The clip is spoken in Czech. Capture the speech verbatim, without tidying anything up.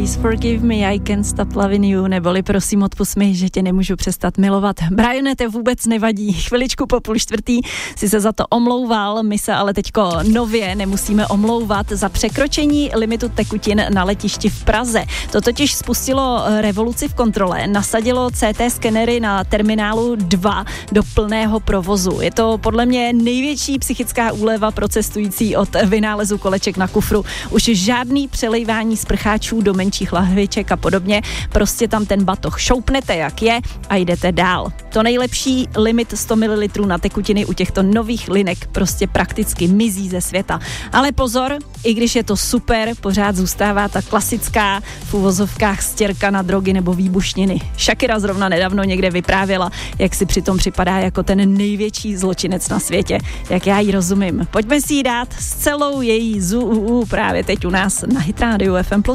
Please forgive me, I can't stop loving you, neboli prosím odpusť mi, že tě nemůžu přestat milovat. Briane, to vůbec nevadí. Chviličku po půl čtvrtý si se za to omlouval, my se ale teďko nově nemusíme omlouvat za překročení limitu tekutin na letišti v Praze. To totiž spustilo revoluci v kontrole, nasadilo C T skenery na terminálu dva do plného provozu. Je to podle mě největší psychická úleva pro cestující od vynálezu koleček na kufru. Už žádný přelejvání sprcháčů do menších lahviček a podobně. Prostě tam ten batoh šoupnete, jak je, a jdete dál. To nejlepší, limit sto mililitrů na tekutiny u těchto nových linek prostě prakticky mizí ze světa. Ale pozor, i když je to super, pořád zůstává ta klasická v uvozovkách stěrka na drogy nebo výbušniny. Shakira zrovna nedávno někde vyprávěla, jak si přitom připadá jako ten největší zločinec na světě. Jak já jí rozumím. Pojďme si ji dát s celou její zů právě teď u nás na Hit Radio F M plus.